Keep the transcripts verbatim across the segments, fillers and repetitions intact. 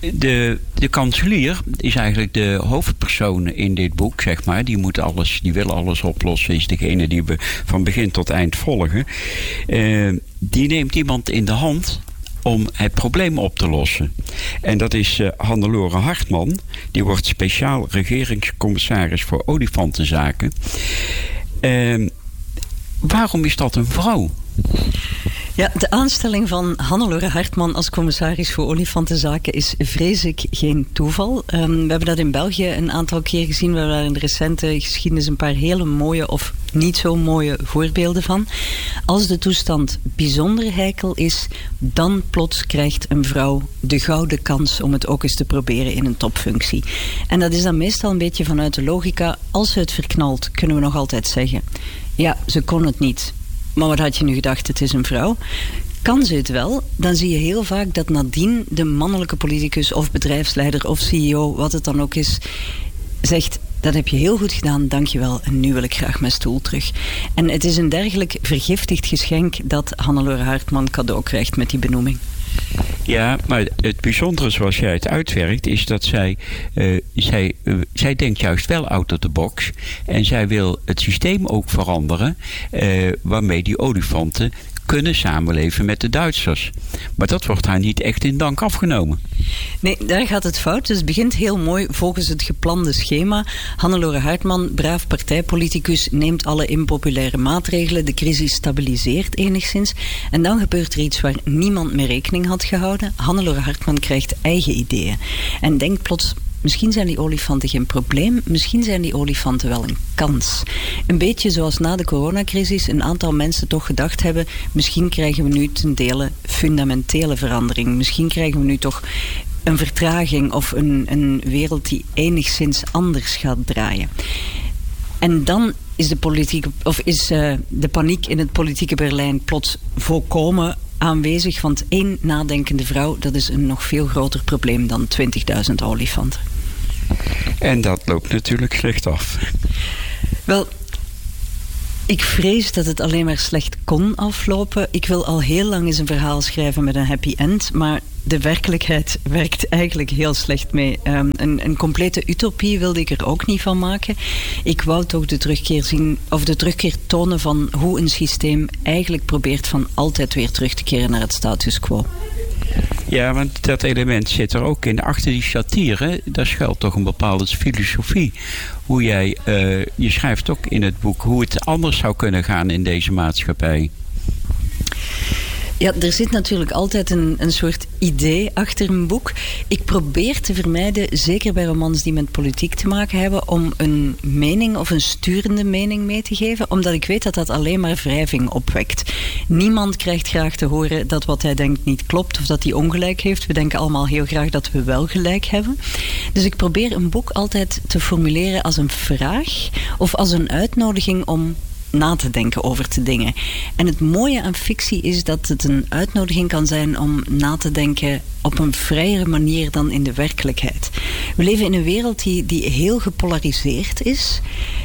de, de kanselier is eigenlijk de hoofdpersoon in dit boek, zeg maar. Die moet alles, die wil alles oplossen, is degene die we van begin tot eind volgen. Uh, die neemt iemand in de hand om het probleem op te lossen. En dat is uh, Hannelore Hartman. Die wordt speciaal regeringscommissaris voor olifantenzaken. Uh, waarom is dat een vrouw? Ja, de aanstelling van Hannelore Hartman als commissaris voor olifantenzaken is, vrees ik, geen toeval. Um, we hebben dat in België een aantal keer gezien. We hebben daar in de recente geschiedenis een paar hele mooie of niet zo mooie voorbeelden van. Als de toestand bijzonder heikel is, dan plots krijgt een vrouw de gouden kans om het ook eens te proberen in een topfunctie. En dat is dan meestal een beetje vanuit de logica. Als ze het verknalt, kunnen we nog altijd zeggen: ja, ze kon het niet. Maar wat had je nu gedacht, het is een vrouw? Kan ze het wel, dan zie je heel vaak dat nadien de mannelijke politicus of bedrijfsleider of C E O, wat het dan ook is, zegt: dat heb je heel goed gedaan, dankjewel, en nu wil ik graag mijn stoel terug. En het is een dergelijk vergiftigd geschenk dat Hannelore Hartman cadeau krijgt met die benoeming. Ja, maar het bijzondere zoals jij het uitwerkt is dat zij, uh, zij, uh, zij denkt juist wel out of the box. En zij wil het systeem ook veranderen, uh, waarmee die olifanten kunnen samenleven met de Duitsers. Maar dat wordt haar niet echt in dank afgenomen. Nee, daar gaat het fout. Dus het begint heel mooi volgens het geplande schema. Hannelore Hartman, braaf partijpoliticus, neemt alle impopulaire maatregelen. De crisis stabiliseert enigszins. En dan gebeurt er iets waar niemand mee rekening had gehouden. Hannelore Hartman krijgt eigen ideeën. En denkt plots: misschien zijn die olifanten geen probleem, misschien zijn die olifanten wel een kans. Een beetje zoals na de coronacrisis een aantal mensen toch gedacht hebben: misschien krijgen we nu ten dele fundamentele verandering. Misschien krijgen we nu toch een vertraging of een, een wereld die enigszins anders gaat draaien. En dan is de, politieke, of is, uh, de paniek in het politieke Berlijn plots volkomen aanwezig, want één nadenkende vrouw, dat is een nog veel groter probleem dan twintigduizend olifanten. En dat loopt natuurlijk slecht af. Wel, ik vrees dat het alleen maar slecht kon aflopen. Ik wil al heel lang eens een verhaal schrijven met een happy end, maar de werkelijkheid werkt eigenlijk heel slecht mee. Um, een, een complete utopie wilde ik er ook niet van maken. Ik wou toch de terugkeer zien, of de terugkeer tonen van hoe een systeem eigenlijk probeert van altijd weer terug te keren naar het status quo. Ja, want dat element zit er ook in. Achter die satire, daar schuilt toch een bepaalde filosofie. Hoe jij, uh, je schrijft ook in het boek hoe het anders zou kunnen gaan in deze maatschappij. Ja, er zit natuurlijk altijd een, een soort idee achter een boek. Ik probeer te vermijden, zeker bij romans die met politiek te maken hebben, om een mening of een sturende mening mee te geven, omdat ik weet dat dat alleen maar wrijving opwekt. Niemand krijgt graag te horen dat wat hij denkt niet klopt of dat hij ongelijk heeft. We denken allemaal heel graag dat we wel gelijk hebben. Dus ik probeer een boek altijd te formuleren als een vraag of als een uitnodiging om na te denken over de dingen. En het mooie aan fictie is dat het een uitnodiging kan zijn om na te denken op een vrijere manier dan in de werkelijkheid. We leven in een wereld die, die heel gepolariseerd is.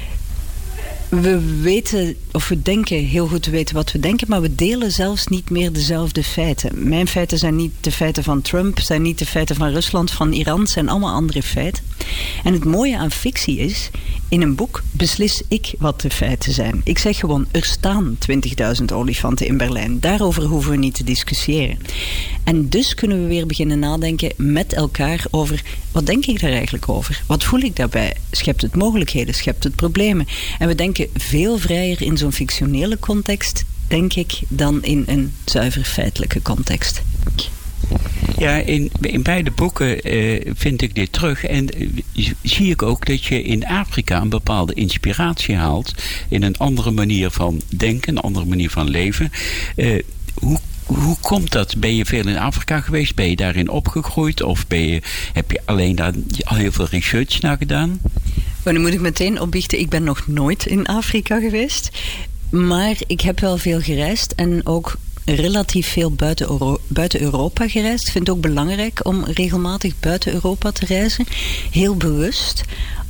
We weten, of we denken heel goed te weten wat we denken, maar we delen zelfs niet meer dezelfde feiten. Mijn feiten zijn niet de feiten van Trump, zijn niet de feiten van Rusland, van Iran, zijn allemaal andere feiten. En het mooie aan fictie is, in een boek beslis ik wat de feiten zijn. Ik zeg gewoon, er staan twintigduizend olifanten in Berlijn. Daarover hoeven we niet te discussiëren. En dus kunnen we weer beginnen nadenken met elkaar over, wat denk ik daar eigenlijk over? Wat voel ik daarbij? Schept het mogelijkheden? Schept het problemen? En we denken veel vrijer in zo'n fictionele context, denk ik, dan in een zuiver feitelijke context. Ja, in, in beide boeken uh, vind ik dit terug. En uh, zie ik ook dat je in Afrika een bepaalde inspiratie haalt in een andere manier van denken, een andere manier van leven. Uh, hoe Hoe komt dat? Ben je veel in Afrika geweest? Ben je daarin opgegroeid? Of ben je, heb je alleen daar al heel veel research naar gedaan? Maar nu moet ik meteen opbiechten, ik ben nog nooit in Afrika geweest. Maar ik heb wel veel gereisd en ook relatief veel buiten, Euro- buiten Europa gereisd. Ik vind het ook belangrijk om regelmatig buiten Europa te reizen. Heel bewust.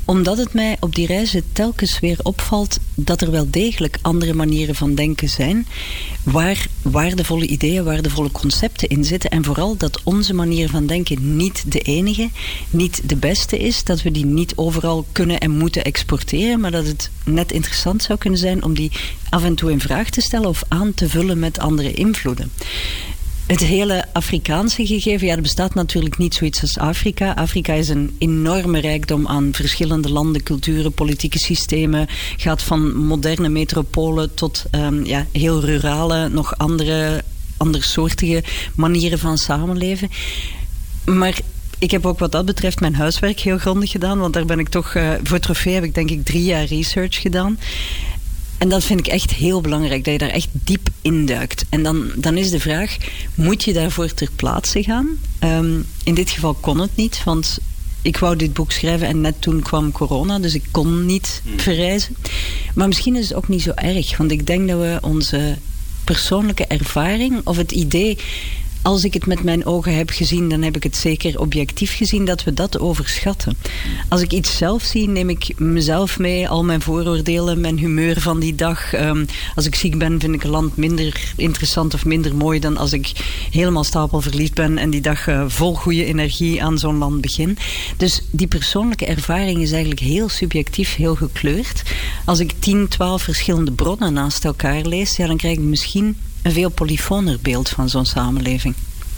Omdat het mij op die reizen telkens weer opvalt dat er wel degelijk andere manieren van denken zijn, waar waardevolle ideeën, waardevolle concepten in zitten en vooral dat onze manier van denken niet de enige, niet de beste is, dat we die niet overal kunnen en moeten exporteren, maar dat het net interessant zou kunnen zijn om die af en toe in vraag te stellen of aan te vullen met andere invloeden. Het hele Afrikaanse gegeven, ja, er bestaat natuurlijk niet zoiets als Afrika. Afrika is een enorme rijkdom aan verschillende landen, culturen, politieke systemen. Gaat van moderne metropolen tot um, ja, heel rurale, nog andere, andersoortige manieren van samenleven. Maar ik heb ook wat dat betreft mijn huiswerk heel grondig gedaan, want daar ben ik toch, uh, voor Trofee heb ik denk ik drie jaar research gedaan. En dat vind ik echt heel belangrijk, dat je daar echt diep induikt. En dan, dan is de vraag, moet je daarvoor ter plaatse gaan? Um, in dit geval kon het niet, want ik wou dit boek schrijven en net toen kwam corona, dus ik kon niet verreizen. Maar misschien is het ook niet zo erg, want ik denk dat we onze persoonlijke ervaring of het idee, als ik het met mijn ogen heb gezien, dan heb ik het zeker objectief gezien, dat we dat overschatten. Als ik iets zelf zie, neem ik mezelf mee, al mijn vooroordelen, mijn humeur van die dag. Um, als ik ziek ben, vind ik een land minder interessant of minder mooi dan als ik helemaal stapelverliefd ben en die dag uh, vol goede energie aan zo'n land begin. Dus die persoonlijke ervaring is eigenlijk heel subjectief, heel gekleurd. Als ik tien, twaalf verschillende bronnen naast elkaar lees, ja, dan krijg ik misschien een veel polyfoner beeld van zo'n samenleving.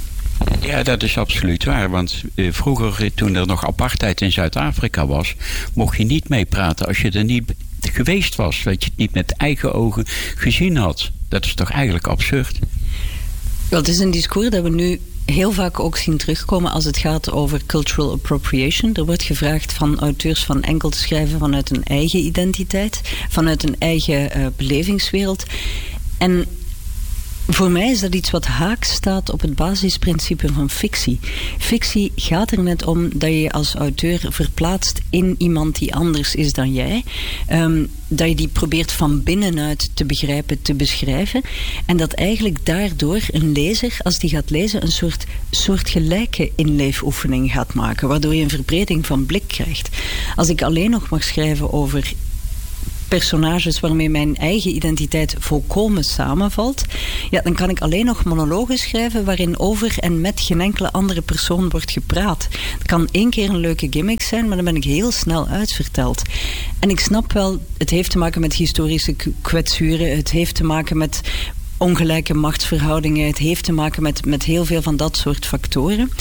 Ja, dat is absoluut waar. Want uh, vroeger, toen er nog apartheid in Zuid-Afrika was, mocht je niet meepraten als je er niet geweest was. Dat je het niet met eigen ogen gezien had. Dat is toch eigenlijk absurd? Wel, het is een discours dat we nu heel vaak ook zien terugkomen als het gaat over cultural appropriation. Er wordt gevraagd van auteurs van enkel te schrijven vanuit een eigen identiteit, vanuit een eigen uh, belevingswereld. En voor mij is dat iets wat haaks staat op het basisprincipe van fictie. Fictie gaat er net om dat je je als auteur verplaatst in iemand die anders is dan jij. Um, dat je die probeert van binnenuit te begrijpen, te beschrijven. En dat eigenlijk daardoor een lezer, als die gaat lezen, een soort soortgelijke inleefoefening gaat maken. Waardoor je een verbreding van blik krijgt. Als ik alleen nog mag schrijven over personages waarmee mijn eigen identiteit volkomen samenvalt, ja, dan kan ik alleen nog monologen schrijven waarin over en met geen enkele andere persoon wordt gepraat. Het kan één keer een leuke gimmick zijn, maar dan ben ik heel snel uitverteld. En ik snap wel, het heeft te maken met historische kwetsuren, het heeft te maken met ongelijke machtsverhoudingen, het heeft te maken met, met heel veel van dat soort factoren.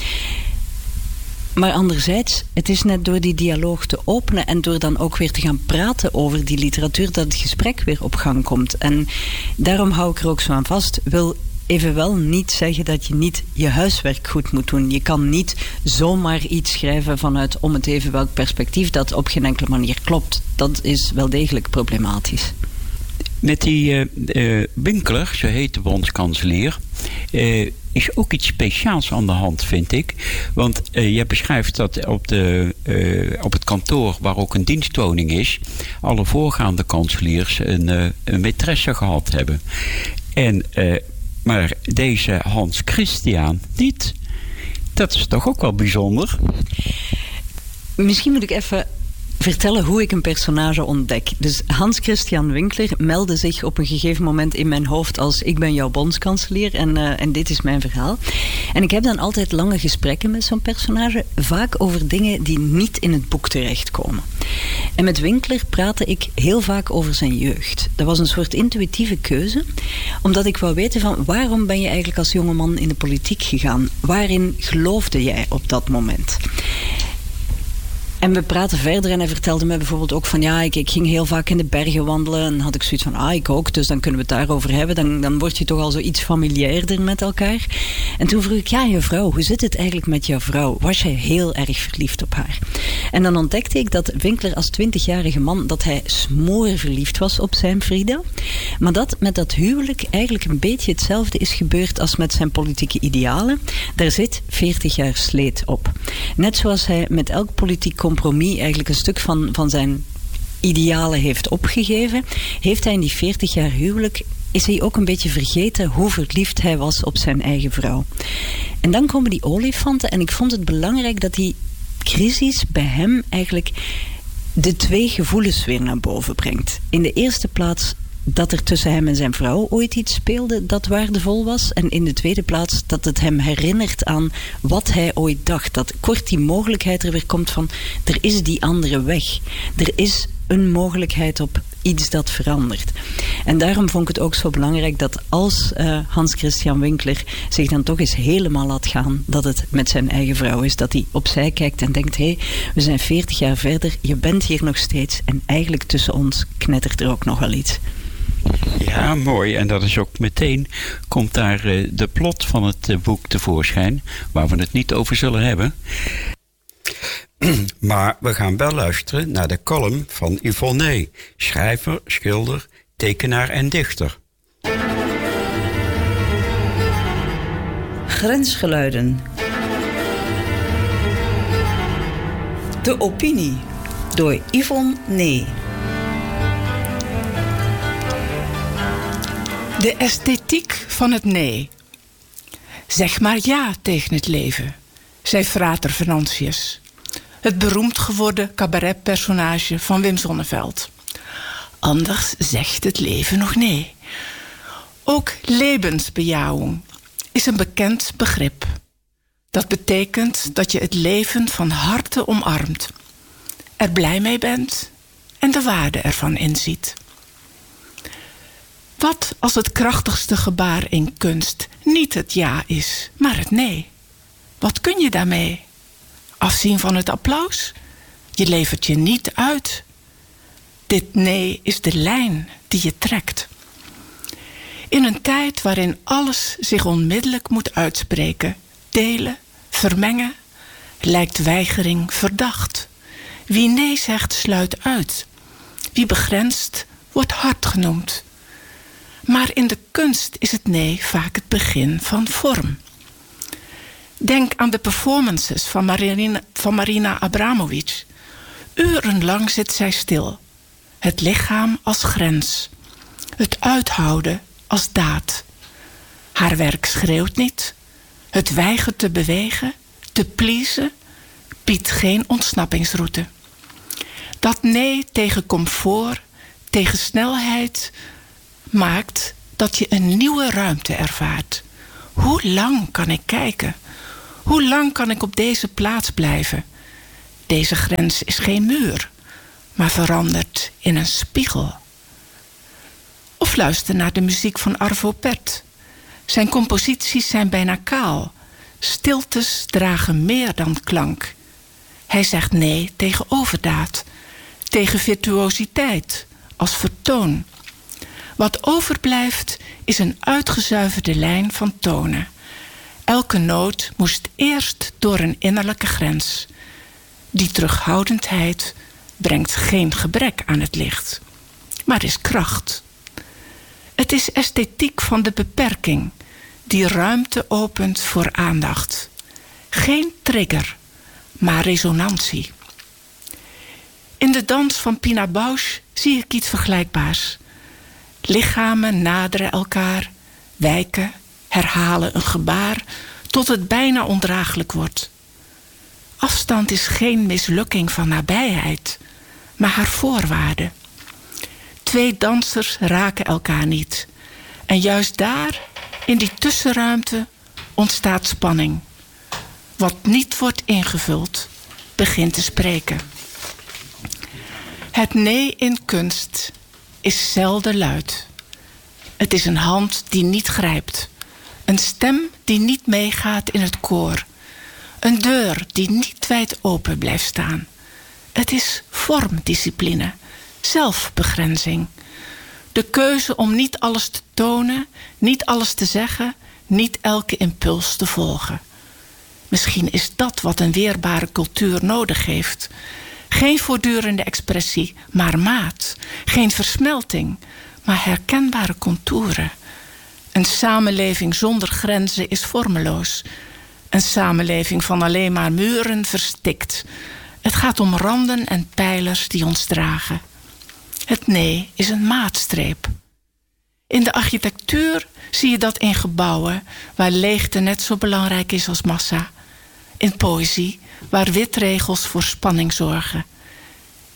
Maar anderzijds, het is net door die dialoog te openen en door dan ook weer te gaan praten over die literatuur dat het gesprek weer op gang komt. En daarom hou ik er ook zo aan vast. Wil evenwel niet zeggen dat je niet je huiswerk goed moet doen. Je kan niet zomaar iets schrijven vanuit om het even welk perspectief dat op geen enkele manier klopt. Dat is wel degelijk problematisch. Met die uh, uh, Winkler, zo heet de bondskanselier, uh, is ook iets speciaals aan de hand, vind ik. Want uh, je beschrijft dat op, de, uh, op het kantoor, waar ook een dienstwoning is, alle voorgaande kanseliers een, uh, een maîtresse gehad hebben. En, uh, maar deze Hans Christian niet. Dat is toch ook wel bijzonder? Misschien moet ik even vertellen hoe ik een personage ontdek. Dus Hans Christian Winkler meldde zich op een gegeven moment in mijn hoofd als ik ben jouw bondskanselier en, uh, en dit is mijn verhaal. En ik heb dan altijd lange gesprekken met zo'n personage, vaak over dingen die niet in het boek terechtkomen. En met Winkler praatte ik heel vaak over zijn jeugd. Dat was een soort intuïtieve keuze, omdat ik wou weten van waarom ben je eigenlijk als jongeman in de politiek gegaan? Waarin geloofde jij op dat moment? En we praten verder en hij vertelde me bijvoorbeeld ook van ja, ik, ik ging heel vaak in de bergen wandelen en had ik zoiets van ah, ik ook, dus dan kunnen we het daarover hebben. Dan, dan word je toch al zo iets familiairder met elkaar. En toen vroeg ik, ja, je vrouw, hoe zit het eigenlijk met jouw vrouw? Was jij heel erg verliefd op haar? En dan ontdekte ik dat Winkler als twintigjarige man, dat hij smoor verliefd was op zijn Frida. Maar dat met dat huwelijk eigenlijk een beetje hetzelfde is gebeurd als met zijn politieke idealen. Daar zit veertig jaar sleet op. Net zoals hij met elk politiek compromis eigenlijk een stuk van, van zijn idealen heeft opgegeven, heeft hij in die veertig jaar huwelijk, is hij ook een beetje vergeten hoe verliefd hij was op zijn eigen vrouw. En dan komen die olifanten en ik vond het belangrijk dat die crisis bij hem eigenlijk de twee gevoelens weer naar boven brengt. In de eerste plaats dat er tussen hem en zijn vrouw ooit iets speelde dat waardevol was. En in de tweede plaats dat het hem herinnert aan wat hij ooit dacht. Dat kort die mogelijkheid er weer komt van, er is die andere weg. Er is een mogelijkheid op iets dat verandert. En daarom vond ik het ook zo belangrijk dat als uh, Hans Christian Winkler zich dan toch eens helemaal laat gaan, dat het met zijn eigen vrouw is. Dat hij opzij kijkt en denkt, hé, hey, we zijn veertig jaar verder, je bent hier nog steeds en eigenlijk tussen ons knettert er ook nog wel iets. Ja, mooi. En dat is ook meteen, komt daar uh, de plot van het uh, boek tevoorschijn, waar we het niet over zullen hebben. Maar we gaan wel luisteren naar de column van Yvonne Ney, schrijver, schilder, tekenaar en dichter. Grensgeluiden. De opinie door Yvonne Ney. De esthetiek van het nee. Zeg maar ja tegen het leven, zei Frater Venantius, het beroemd geworden cabaretpersonage van Wim Sonneveld. Anders zegt het leven nog nee. Ook levensbejahung is een bekend begrip. Dat betekent dat je het leven van harte omarmt, er blij mee bent en de waarde ervan inziet. Wat als het krachtigste gebaar in kunst niet het ja is, maar het nee? Wat kun je daarmee? Afzien van het applaus? Je levert je niet uit. Dit nee is de lijn die je trekt. In een tijd waarin alles zich onmiddellijk moet uitspreken, delen, vermengen, lijkt weigering verdacht. Wie nee zegt, sluit uit. Wie begrenst, wordt hard genoemd. Maar in de kunst is het nee vaak het begin van vorm. Denk aan de performances van Marina, van Marina Abramovic. Urenlang zit zij stil. Het lichaam als grens. Het uithouden als daad. Haar werk schreeuwt niet. Het weigert te bewegen, te pleasen, biedt geen ontsnappingsroute. Dat nee tegen comfort, tegen snelheid, maakt dat je een nieuwe ruimte ervaart. Hoe lang kan ik kijken? Hoe lang kan ik op deze plaats blijven? Deze grens is geen muur, maar verandert in een spiegel. Of luister naar de muziek van Arvo Pärt. Zijn composities zijn bijna kaal. Stiltes dragen meer dan klank. Hij zegt nee tegen overdaad, tegen virtuositeit als vertoon. Wat overblijft is een uitgezuiverde lijn van tonen. Elke noot moest eerst door een innerlijke grens. Die terughoudendheid brengt geen gebrek aan het licht, maar is kracht. Het is esthetiek van de beperking, die ruimte opent voor aandacht. Geen trigger, maar resonantie. In de dans van Pina Bausch zie ik iets vergelijkbaars. Lichamen naderen elkaar, wijken, herhalen een gebaar tot het bijna ondraaglijk wordt. Afstand is geen mislukking van nabijheid, maar haar voorwaarde. Twee dansers raken elkaar niet. En juist daar, in die tussenruimte, ontstaat spanning. Wat niet wordt ingevuld, begint te spreken. Het nee in kunst is zelden luid. Het is een hand die niet grijpt. Een stem die niet meegaat in het koor. Een deur die niet wijd open blijft staan. Het is vormdiscipline, zelfbegrenzing. De keuze om niet alles te tonen, niet alles te zeggen, niet elke impuls te volgen. Misschien is dat wat een weerbare cultuur nodig heeft. Geen voortdurende expressie, maar maat. Geen versmelting, maar herkenbare contouren. Een samenleving zonder grenzen is vormeloos. Een samenleving van alleen maar muren verstikt. Het gaat om randen en pijlers die ons dragen. Het nee is een maatstreep. In de architectuur zie je dat in gebouwen waar leegte net zo belangrijk is als massa. In poëzie waar witregels voor spanning zorgen.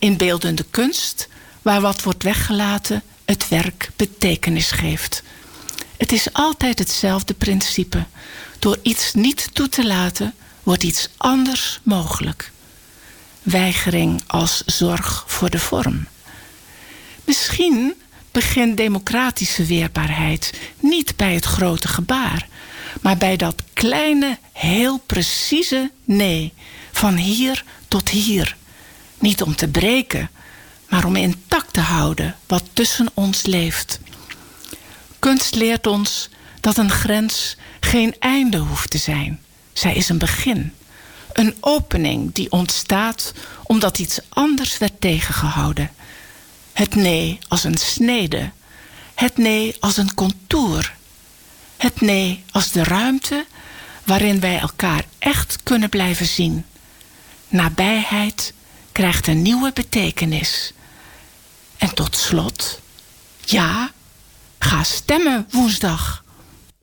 In beeldende kunst, waar wat wordt weggelaten, het werk betekenis geeft. Het is altijd hetzelfde principe. Door iets niet toe te laten, wordt iets anders mogelijk. Weigering als zorg voor de vorm. Misschien begint democratische weerbaarheid niet bij het grote gebaar, maar bij dat kleine, heel precieze nee, van hier tot hier. Niet om te breken, maar om intact te houden wat tussen ons leeft. Kunst leert ons dat een grens geen einde hoeft te zijn. Zij is een begin. Een opening die ontstaat omdat iets anders werd tegengehouden. Het nee als een snede. Het nee als een contour. Het nee als de ruimte waarin wij elkaar echt kunnen blijven zien. Nabijheid krijgt een nieuwe betekenis. En tot slot, ja, ga stemmen woensdag.